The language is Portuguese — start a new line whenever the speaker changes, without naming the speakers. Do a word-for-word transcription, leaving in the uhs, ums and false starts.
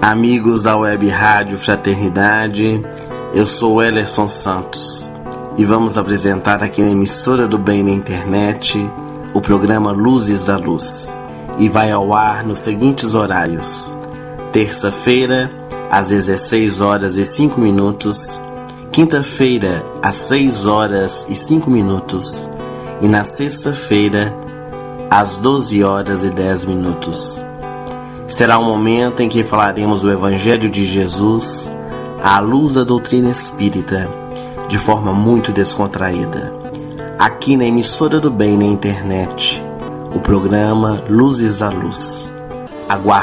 Amigos da Web Rádio Fraternidade, eu sou Ellerson Santos e vamos apresentar aqui na Emissora do Bem na Internet o programa Luzes da Luz, e vai ao ar nos seguintes horários: terça-feira às dezesseis horas e cinco minutos, quinta-feira às seis horas e cinco minutos e na sexta-feira às doze horas e dez minutos. Será um momento em que falaremos do Evangelho de Jesus à luz da doutrina espírita, de forma muito descontraída. Aqui na Emissora do Bem na Internet, o programa Luzes da Luz. Aguarde.